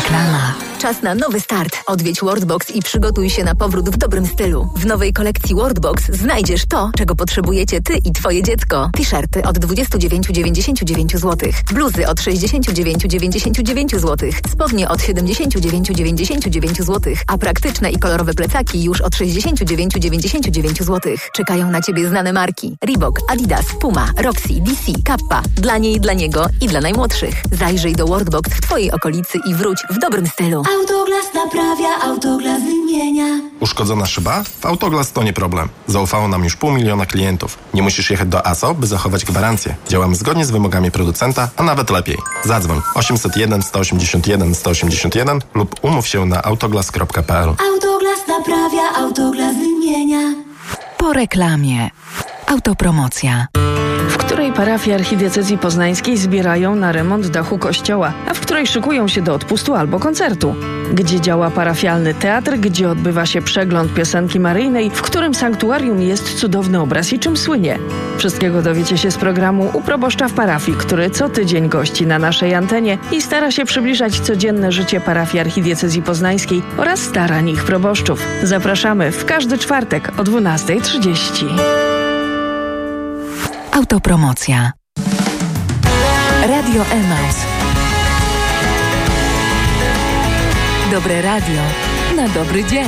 Reklama. Czas na nowy start. Odwiedź Worldbox i przygotuj się na powrót w dobrym stylu. W nowej kolekcji Worldbox znajdziesz to, czego potrzebujecie ty i twoje dziecko. T-shirty od 29,99 zł. Bluzy od 69,99 zł. Spodnie od 79,99 zł. A praktyczne i kolorowe plecaki już od 69,99 zł. Czekają na ciebie znane marki. Reebok, Adidas, Puma, Roxy, DC, Kappa. Dla niej, dla niego i dla najmłodszych. Zajrzyj do Worldbox w twojej okolicy i wróć w dobrym stylu. Autoglas naprawia, Autoglas wymienia. Uszkodzona szyba? W Autoglas to nie problem. Zaufało nam już 500 000 klientów. Nie musisz jechać do ASO, by zachować gwarancję. Działamy zgodnie z wymogami producenta, a nawet lepiej. Zadzwoń 801 181 181 lub umów się na autoglas.pl. Autoglas naprawia, Autoglas wymienia. Po reklamie. Autopromocja. W której parafii archidiecezji poznańskiej zbierają na remont dachu kościoła, a w której szykują się do odpustu albo koncertu. Gdzie działa parafialny teatr, gdzie odbywa się przegląd piosenki maryjnej, w którym sanktuarium jest cudowny obraz i czym słynie. Wszystkiego dowiecie się z programu u proboszcza w parafii, który co tydzień gości na naszej antenie i stara się przybliżać codzienne życie parafii archidiecezji poznańskiej oraz starań ich proboszczów. Zapraszamy w każdy czwartek o 12:30. Autopromocja. Radio Emaus. Dobre radio na dobry dzień.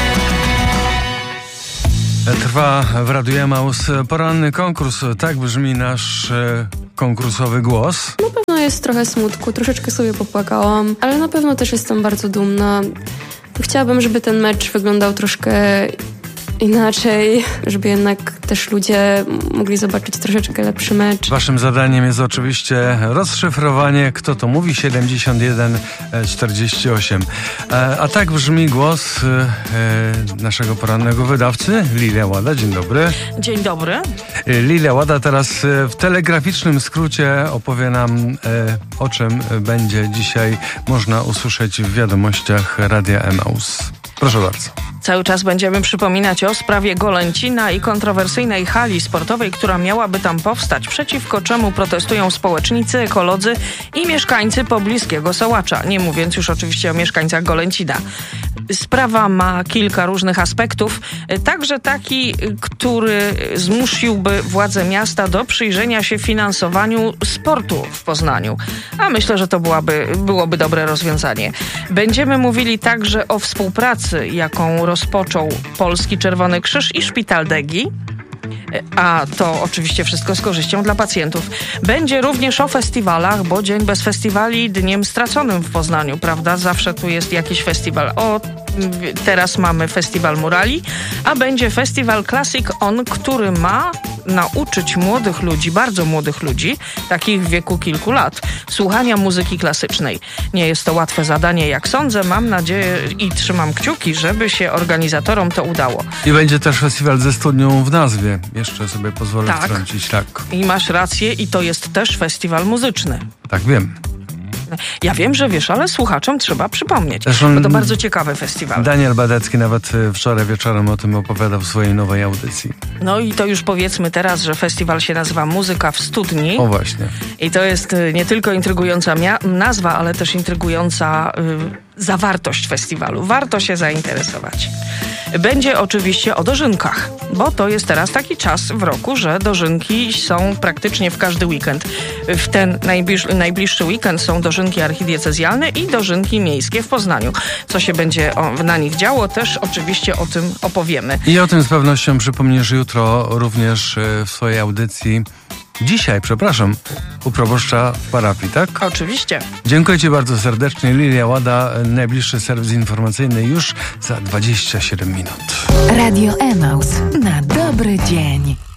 Trwa w Radiu Emaus poranny konkurs. Tak brzmi nasz konkursowy głos. Na pewno jest trochę smutku, troszeczkę sobie popłakałam, ale na pewno też jestem bardzo dumna. Chciałabym, żeby ten mecz wyglądał troszkę inaczej, żeby jednak też ludzie mogli zobaczyć troszeczkę lepszy mecz. Waszym zadaniem jest oczywiście rozszyfrowanie, kto to mówi, 7148. A tak brzmi głos naszego porannego wydawcy, Lilia Łada. Dzień dobry. Dzień dobry. Lilia Łada teraz w telegraficznym skrócie opowie nam, o czym będzie dzisiaj można usłyszeć w wiadomościach Radia Emaus. Proszę bardzo. Cały czas będziemy przypominać o sprawie Golęcina i kontrowersyjnej hali sportowej, która miałaby tam powstać, przeciwko czemu protestują społecznicy, ekolodzy i mieszkańcy pobliskiego Sołacza, nie mówiąc już oczywiście o mieszkańcach Golęcina. Sprawa ma kilka różnych aspektów, także taki, który zmusiłby władze miasta do przyjrzenia się finansowaniu sportu w Poznaniu. A myślę, że to byłoby dobre rozwiązanie. Będziemy mówili także o współpracy, jaką rozpoczął Polski Czerwony Krzyż i Szpital Degi. A to oczywiście wszystko z korzyścią dla pacjentów. Będzie również o festiwalach, bo dzień bez festiwali dniem straconym w Poznaniu, prawda? Zawsze tu jest jakiś festiwal. Teraz mamy festiwal murali, a będzie festiwal Classic On, który ma nauczyć młodych ludzi, bardzo młodych ludzi, takich w wieku kilku lat, słuchania muzyki klasycznej. Nie jest to łatwe zadanie, jak sądzę. Mam nadzieję i trzymam kciuki, żeby się organizatorom to udało. I będzie też festiwal ze studnią w nazwie. Jeszcze sobie pozwolę wtrącić. Tak. I masz rację, i to jest też festiwal muzyczny. Tak, wiem. Ja wiem, że wiesz, ale słuchaczom trzeba przypomnieć, zresztą bo to bardzo ciekawy festiwal. Daniel Badecki nawet wczoraj wieczorem o tym opowiadał w swojej nowej audycji. No i to już powiedzmy teraz, że festiwal się nazywa Muzyka w Studni. O właśnie. I to jest nie tylko intrygująca nazwa, ale też intrygująca zawartość festiwalu. Warto się zainteresować. Będzie oczywiście o dożynkach, bo to jest teraz taki czas w roku, że dożynki są praktycznie w każdy weekend. W ten najbliższy weekend są dożynki archidiecezjalne i dożynki miejskie w Poznaniu. Co się będzie na nich działo, też oczywiście o tym opowiemy. I o tym z pewnością przypomnisz jutro również w swojej audycji. Dzisiaj, przepraszam, u proboszcza w parafii, tak? Oczywiście. Dziękuję Ci bardzo serdecznie. Lilia Łada, najbliższy serwis informacyjny już za 27 minut. Radio Emaus na dobry dzień.